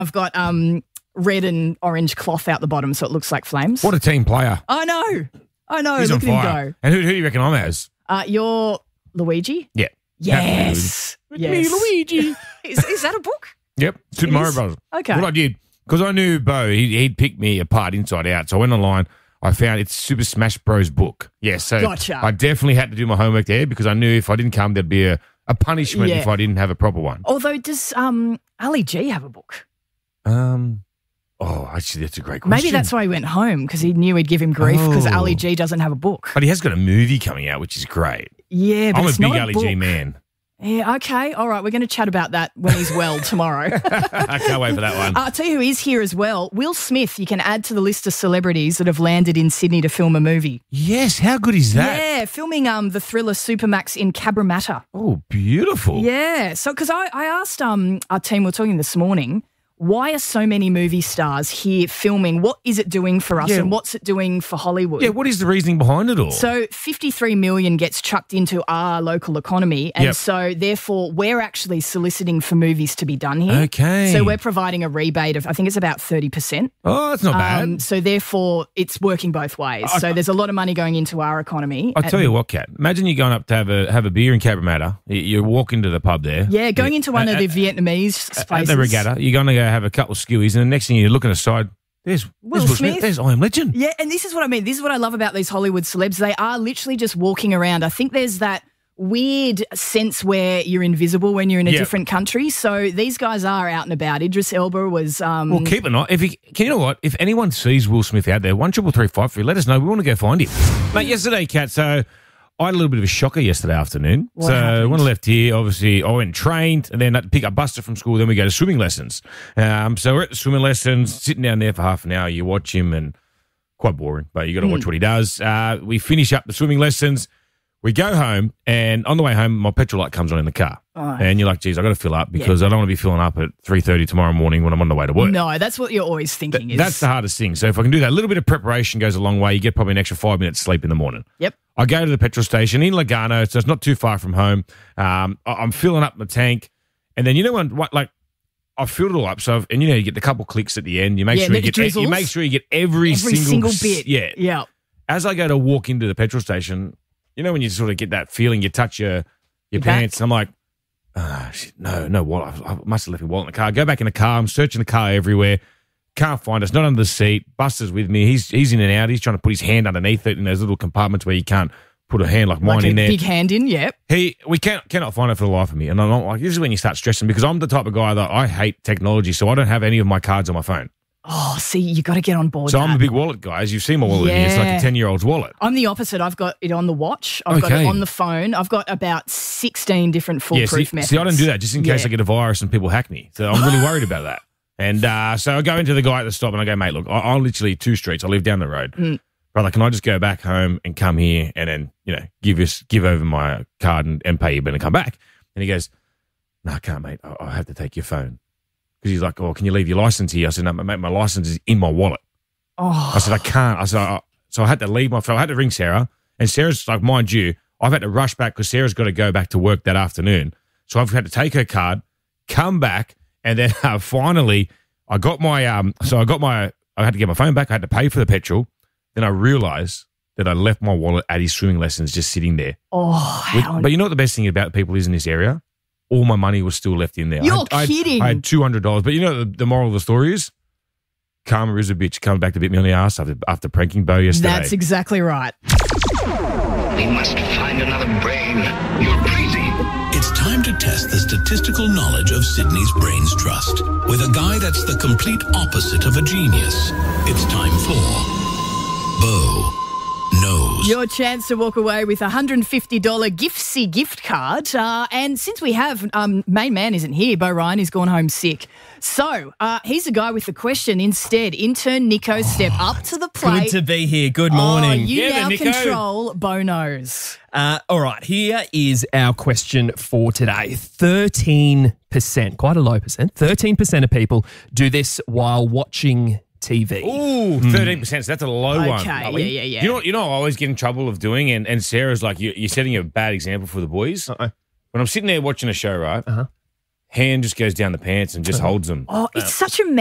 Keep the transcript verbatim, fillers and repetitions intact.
I've got um, red and orange cloth out the bottom so it looks like flames. What a team player. I know. I know. He's Look on at fire. him go. And who, who do you reckon I'm as? Uh, you're Luigi? Yeah. Yes. With yes. me, Luigi. is, is that a book? Yep. Super It Mario is? Brothers. Okay. What I did, because I knew Bo, he, he'd pick me apart inside out. So I went online. I found it's Super Smash Bros. book. Yeah, so Gotcha. I definitely had to do my homework there because I knew if I didn't come, there'd be a, a punishment Yeah. if I didn't have a proper one. Although, does um, Ali G have a book? Um, oh, actually, that's a great question. Maybe that's why he went home, because he knew he'd give him grief because Oh. Ali G doesn't have a book. But he has got a movie coming out, which is great. Yeah, but I'm a it's big not Ali book. G man. Yeah, okay. All right, we're going to chat about that when he's well tomorrow. I can't wait for that one. Uh, I'll tell you who is here as well. Will Smith, you can add to the list of celebrities that have landed in Sydney to film a movie. Yes, how good is that? Yeah, filming um the thriller Supermax in Cabramatta. Oh, beautiful. Yeah, so because I, I asked um our team, we were talking this morning, why are so many movie stars here filming? What is it doing for us Yeah. and what's it doing for Hollywood? Yeah, what is the reasoning behind it all? So fifty-three million gets chucked into our local economy, and Yep. so therefore we're actually soliciting for movies to be done here. Okay. So we're providing a rebate of, I think it's about thirty percent. oh, that's not bad. Um, so therefore it's working both ways. I- so there's a lot of money going into our economy. I'll tell you what, Kat. Imagine you're going up to have a have a beer in Cabramatta. You, you walk into the pub there. Yeah, going into one At- of the at- Vietnamese At places. the regatta, you're going to go have a couple of skewies, and the next thing you're looking aside, there's Will there's Smith. There's I Am Legend. Yeah, and this is what I mean. This is what I love about these Hollywood celebs. They are literally just walking around. I think there's that weird sense where you're invisible when you're in a Yeah. different country. So these guys are out and about. Idris Elba was... Um, Well, keep an eye. If you, can you know what? If anyone sees Will Smith out there, one triple three five three, let us know. We want to go find him, mate. Yesterday, Kat. So I had a little bit of a shocker yesterday afternoon. What so happened? when I left here, obviously I went and trained, and then I had to pick up Buster from school. Then we go to swimming lessons. Um, so we're at the swimming lessons, sitting down there for half an hour. You watch him, and quite boring, but you got to Hmm. watch what he does. Uh, we finish up the swimming lessons. We go home, and on the way home, my petrol light comes on in the car. Oh. And you're like, geez, I got to fill up because I don't want to be filling up at three thirty tomorrow morning when I'm on the way to work. No, that's what you're always thinking. is That's the hardest thing. So if I can do that, a little bit of preparation goes a long way. You get probably an extra five minutes sleep in the morning. Yep. I go to the petrol station in Lugano, so it's not too far from home. Um, I- I'm filling up my tank, and then you know when, what, like, I filled it all up. So, I've, and you know, you get the couple clicks at the end. You make Yeah, sure you the get you drizzles. make sure you get every, Every single, single s- bit. Yeah. Yeah. As I go to walk into the petrol station, you know when you sort of get that feeling, you touch your your, Your back. pants, and I'm like, ah, shit, no, no wallet. I I must have left my wallet in the car. I go back in the car. I'm searching the car everywhere. Can't find it. It's not under the seat. Buster's with me. He's he's in and out. He's trying to put his hand underneath it in those little compartments where you can't put a hand like mine Like a in there. big hand in, yep. He, we can't cannot find it for the life of me. And I'm not like, this is when you start stressing because I'm the type of guy that I hate technology, so I don't have any of my cards on my phone. Oh, see, you got to get on board So that. I'm a big wallet guy. As you've seen my wallet, in here, it's like Yeah. a ten year old's wallet. I'm the opposite. I've got it on the watch. I've got Okay. it on the phone. I've got about sixteen different Yeah, foolproof see, methods. see, I don't do that just in case Yeah. I get a virus and people hack me. So I'm really worried about that. And uh, so I go into the guy at the stop and I go, mate, look, I, I'm literally two streets. I live down the road. Mm. Brother, can I just go back home and come here and then, you know, give us give over my card and, and pay you, but then come back? And he goes, no, I can't, mate. I, I have to take your phone. Because he's like, oh, can you leave your license here? I said, no, mate, my license is in my wallet. Oh, I said, I can't. I said, I, so I had to leave my phone. I had to ring Sarah. And Sarah's like, mind you, I've had to rush back because Sarah's got to go back to work that afternoon. So I've had to take her card, come back, and then uh, finally I got my, um, so I got my, I had to get my phone back. I had to pay for the petrol. Then I realized that I left my wallet at his swimming lessons just sitting there. oh, With- how but you know what the best thing about people is in this area? All my money was still left in there. You're I had, I had- kidding. I had two hundred dollars. But you know the, the moral of the story is? Karma is a bitch. Comes back to bit me on the ass after, after pranking Bo yesterday. That's exactly right. We must find another brain. You're crazy. It's time to test the statistical knowledge of Sydney's Brains Trust with a guy that's the complete opposite of a genius. It's time for Bo Knows. Your chance to walk away with a one hundred fifty dollars Giftsy gift card. Uh, and since we have, um, main man isn't here, Bo Ryan, he's gone home sick. So uh, he's the guy with the question. Instead, intern Nico, step up to the plate. Good to be here. Good Oh, morning. you Yeah, now then, Nico. control Bo Knows. Uh, all right, here is our question for today. thirteen percent, quite a low percent, thirteen percent of people do this while watching T V. Ooh, thirteen percent. So that's a low one. Okay, yeah, yeah, yeah. You know, what- you know, what I always get in trouble of doing, and, and Sarah's like, you, you're setting a bad example for the boys. Uh-oh. When I'm sitting there watching a show, right? Uh-huh. hand just goes down the pants and just holds them. Oh, it's such a